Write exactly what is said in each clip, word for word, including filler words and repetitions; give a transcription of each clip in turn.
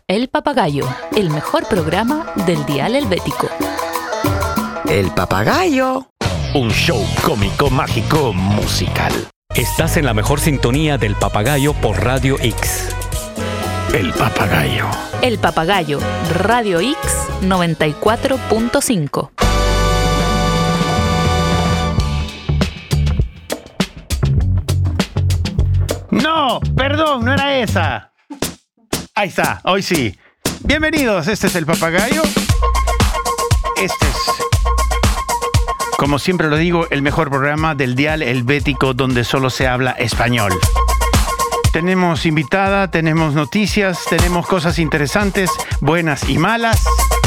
El Papagayo, el mejor programa del dial helvético. El Papagayo. Un show cómico, mágico, musical. Estás en la mejor sintonía del Papagayo por Radio X. El Papagayo. El Papagayo, Radio X noventa y cuatro punto cinco. No, perdón, no era esa. Ahí está, hoy sí. Bienvenidos, este es El Papagayo. Este es, como siempre lo digo, el mejor programa del dial helvético donde solo se habla español. Tenemos invitada, tenemos noticias, tenemos cosas interesantes, buenas y malas.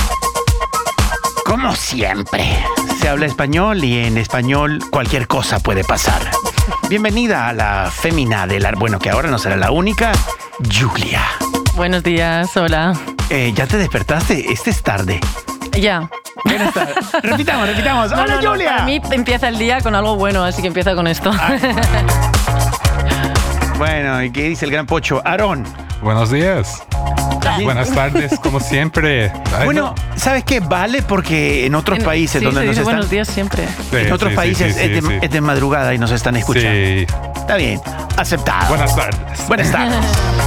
Como siempre, se habla español y en español cualquier cosa puede pasar. Bienvenida a la fémina de la... Bueno, que ahora no será la única, Julia. Buenos días, hola. Eh, ¿Ya te despertaste? Este es tarde. Ya. Buenas tardes. Repitamos, repitamos. No, ¡Hola, no, no, Julia! para mí empieza el día con algo bueno, así que empieza con esto. Bueno, ¿y qué dice el gran Pocho? Aarón. Buenos días. Buenas tardes, como siempre. Ay, bueno, no. ¿sabes qué? Vale porque en otros En, países sí, donde se nos dice están... buenos días siempre. Sí, en otros sí, países sí, sí, es, de, sí. es de madrugada y nos están escuchando. Sí. Está bien, aceptado. Buenas tardes. Buenas tardes.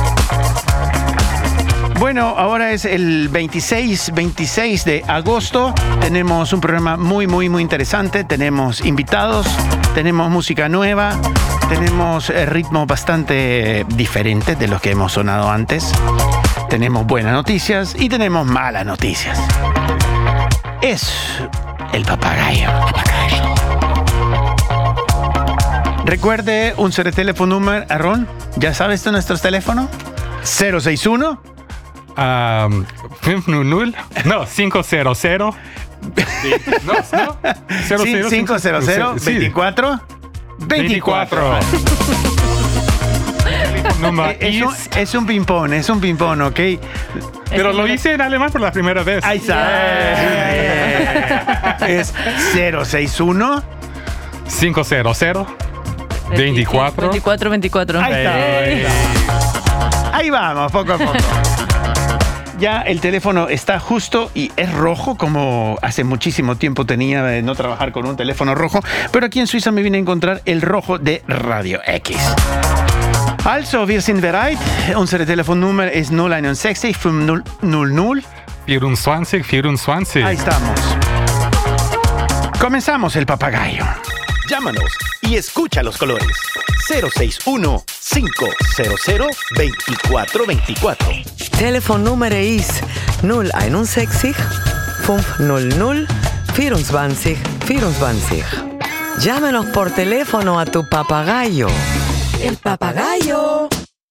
Bueno, ahora es el veintiséis, veintiséis de agosto. Tenemos un programa muy, muy, muy interesante. Tenemos invitados, tenemos música nueva, tenemos ritmos bastante diferentes de los que hemos sonado antes. Tenemos buenas noticias y tenemos malas noticias. Es el papagayo. papagayo. Recuerde un cero teléfono número, Aarón. ¿Ya sabes tú nuestros teléfonos? cero seis uno Um, no, cinco cero cero. No, no. cero, Sí, cero, cinco cero cero, sí. veinticuatro, veinticuatro. Número Es un, is. es un ping-pong, es un ping-pong, ¿ok? Pero lo hice en alemán por la primera vez. Ahí está. Es cero seis uno. cinco cero cero. veinticuatro. veinticuatro, veinticuatro. Ahí está. Ahí vamos, poco a poco. Ya el teléfono está justo y es rojo, como hace muchísimo tiempo tenía de no trabajar con un teléfono rojo, pero aquí en Suiza me vine a encontrar el rojo de Radio X. Also, wir sind bereit. Unser Telefonnummer ist null einundsechzig, fünfhundert. veinticuatro, veinticuatro. Ahí estamos. Comenzamos el papagayo. Llámanos y escucha los colores. cero seis uno, cinco cero cero, veinticuatro veinticuatro. Telefonnummer ist null einundsechzig, fünfhundert, vierundzwanzig, vierundzwanzig. Llámenos por teléfono a tu papagayo. El papagayo.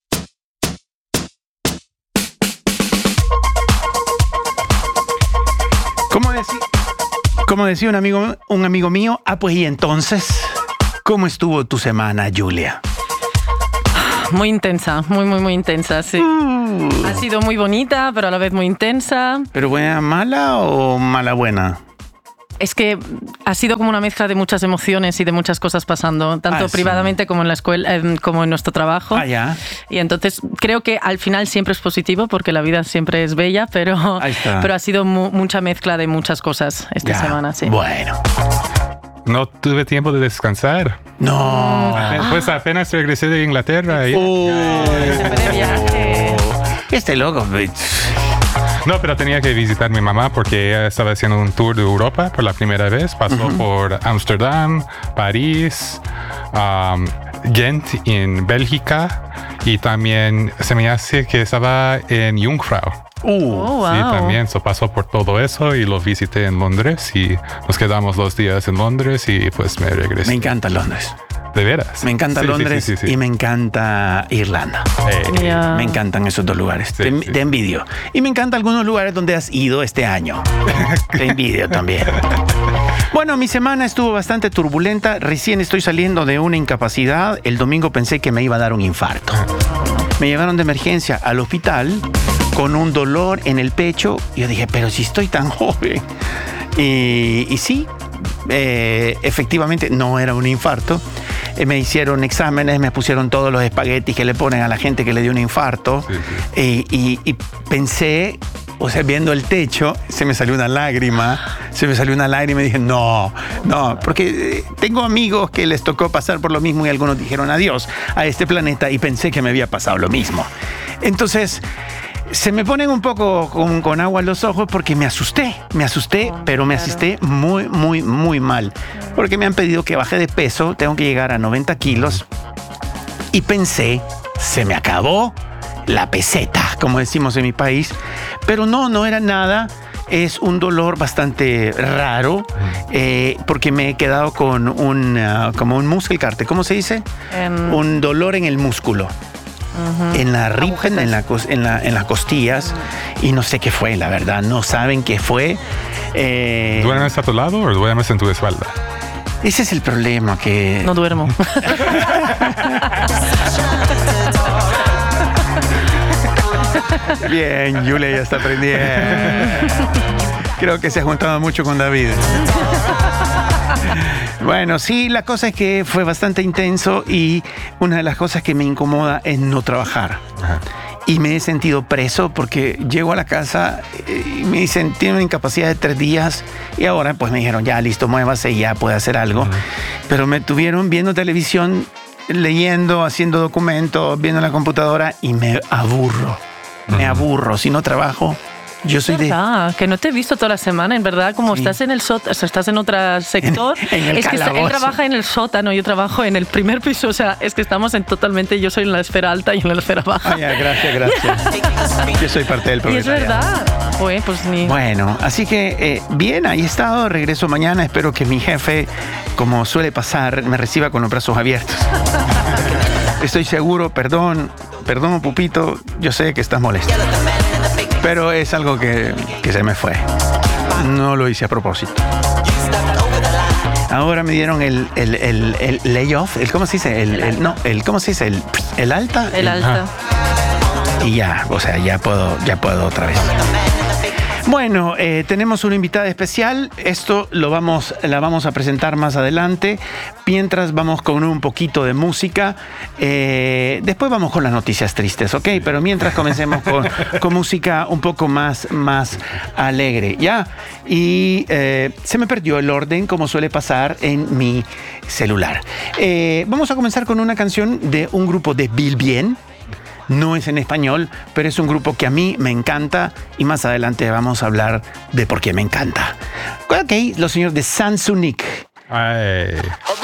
¿Cómo decía, como decía un amigo, un amigo mío? Ah, pues y entonces, ¿cómo estuvo tu semana, Julia? Muy intensa, muy, muy, muy intensa, sí. Uh, Ha sido muy bonita, pero a la vez muy intensa. ¿Pero buena mala o mala buena? Es que ha sido como una mezcla de muchas emociones y de muchas cosas pasando, tanto Ah, sí. privadamente como en la escuela, eh, como en nuestro trabajo. Ah, ya. Y entonces creo que al final siempre es positivo porque la vida siempre es bella, pero, Ahí está. pero ha sido mu- mucha mezcla de muchas cosas esta Ya. semana, sí. Bueno. No tuve tiempo de descansar. No. Pues apenas regresé de Inglaterra. Y... Oh. Se fue de viaje. Este loco. No, pero tenía que visitar a mi mamá porque ella estaba haciendo un tour de Europa por la primera vez. Pasó uh-huh. por Ámsterdam, París, um, Ghent en Bélgica y también se me hace que estaba en Jungfrau. Uh, Oh, wow. Sí, también so, pasó por todo eso y lo visité en Londres y nos quedamos dos días en Londres y pues me regresé. Me encanta Londres. ¿De veras? Me encanta Sí, Londres sí, sí, sí. y me encanta Irlanda. Eh, Yeah. Me encantan esos dos lugares. Sí, te, sí. te envidio. Y me encantan algunos lugares donde has ido este año. Te envidio también. Bueno, mi semana estuvo bastante turbulenta. Recién estoy saliendo de una incapacidad. El domingo pensé que me iba a dar un infarto. Me llevaron de emergencia al hospital con un dolor en el pecho. Yo dije, pero si estoy tan joven. Y, y sí, eh, efectivamente no era un infarto. eh, me hicieron exámenes, me pusieron todos los espaguetis que le ponen a la gente que le dio un infarto. Sí, sí. Y, y, y pensé, o sea, viendo el techo, se me salió una lágrima, se me salió una lágrima y dije, no, no, porque eh, tengo amigos que les tocó pasar por lo mismo y algunos dijeron adiós a este planeta y pensé que me había pasado lo mismo. Entonces, se me ponen un poco con, con agua en los ojos porque me asusté, me asusté, Oh, pero me claro. asusté muy, muy, muy mal. Porque me han pedido que baje de peso, tengo que llegar a noventa kilos y pensé, se me acabó la peseta, como decimos en mi país, pero no, no era nada. Es un dolor bastante raro eh, porque me he quedado con un, uh, como un muscle carte, ¿cómo se dice? En- Un dolor en el músculo. En la rib, Agujetas. en, la, cos- en, la, en las costillas, y no sé qué fue, la verdad, no saben qué fue. Eh, ¿Duermes a tu lado o duermes en tu espalda? ese es el problema, que No duermo. bien, Julia ya está aprendiendo. Creo que se ha juntado mucho con David. Bueno, sí, la cosa es que fue bastante intenso y una de las cosas que me incomoda es no trabajar. Ajá. Y me he sentido preso porque llego a la casa y me dicen, tiene una incapacidad de tres días y ahora pues me dijeron, ya listo, muévase y ya puede hacer algo. Uh-huh. Pero me tuvieron viendo televisión, leyendo, haciendo documentos, viendo la computadora y me aburro. Uh-huh. Me aburro. Si no trabajo, yo soy de... Ah, que no te he visto toda la semana, en verdad, como Sí. estás en el sótano, o sea, estás en otro sector. En- en el es que está- él calabozo. trabaja en el sótano, yo trabajo en el primer piso, o sea, es que estamos en totalmente, yo soy en la esfera alta y en la esfera baja. Ah, ya, gracias, gracias. Yo soy parte del Y es proletariado. verdad. Pues, pues ni... Bueno, así que eh, bien, ahí he estado, regreso mañana, espero que mi jefe, como suele pasar, me reciba con los brazos abiertos. Estoy seguro, perdón, perdón, Pupito, yo sé que estás molesto, pero es algo que, que se me fue. No lo hice a propósito. Ahora me dieron el, el, el, el layoff, el, ¿cómo se dice? El, el, no, el, ¿cómo se dice? El, el alta. El alta. Y ya, o sea, ya puedo, ya puedo otra vez. Bueno, eh, tenemos una invitada especial. Esto lo vamos, la vamos a presentar más adelante. Mientras vamos con un poquito de música. Eh, después vamos con las noticias tristes, ¿ok? Pero mientras comencemos con, con música un poco más, más alegre, ¿ya? Y eh, se me perdió el orden, como suele pasar en mi celular. Eh, vamos a comenzar con una canción de un grupo de Bill Bien. No es en español, pero es un grupo que a mí me encanta y más adelante vamos a hablar de por qué me encanta. Ok, los señores de Sansonic. Ay.